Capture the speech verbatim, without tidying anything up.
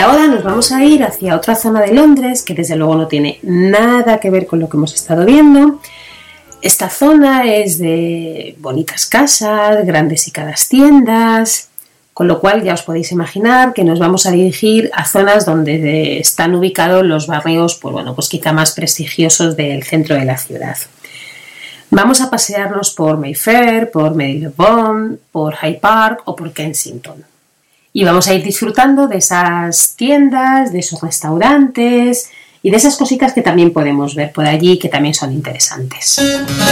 ahora nos vamos a ir hacia otra zona de Londres que desde luego no tiene nada que ver con lo que hemos estado viendo. Esta zona es de bonitas casas, grandes y caras tiendas, con lo cual ya os podéis imaginar que nos vamos a dirigir a zonas donde están ubicados los barrios, pues bueno, pues quizá más prestigiosos del centro de la ciudad. Vamos a pasearnos por Mayfair, por Marylebone, por Hyde Park o por Kensington. Y vamos a ir disfrutando de esas tiendas, de esos restaurantes y de esas cositas que también podemos ver por allí que también son interesantes.